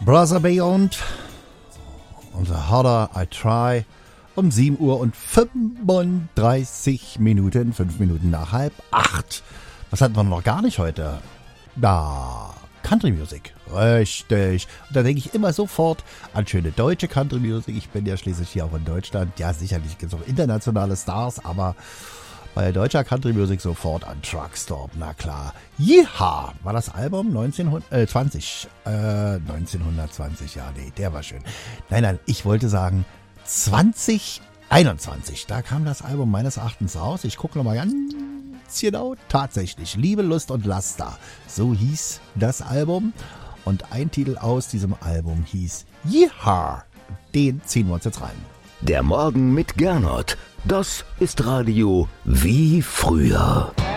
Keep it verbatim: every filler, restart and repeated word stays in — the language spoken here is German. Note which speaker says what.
Speaker 1: Brother Beyond, unser Harder I Try, um sieben Uhr und fünfunddreißig Minuten, fünf Minuten nach halb acht. Was hatten wir noch gar nicht heute? Da, Country Music, richtig. Und da denke ich immer sofort an schöne deutsche Country Music. Ich bin ja schließlich hier auch in Deutschland. Ja, sicherlich gibt es auch internationale Stars, aber bei deutscher Country Music sofort an Truckstop, na klar. Yeehaw war das Album neunzehnhundertzwanzig, äh, neunzehnhundertzwanzig, ja, nee, der war schön. Nein, nein, ich wollte sagen zwanzig einundzwanzig, da kam das Album meines Erachtens raus. Ich gucke nochmal ganz genau, tatsächlich, Liebe, Lust und Laster, so hieß das Album. Und ein Titel aus diesem Album hieß Yeehaw, den ziehen wir uns jetzt rein.
Speaker 2: Der Morgen mit Gernot. Das ist Radio wie früher.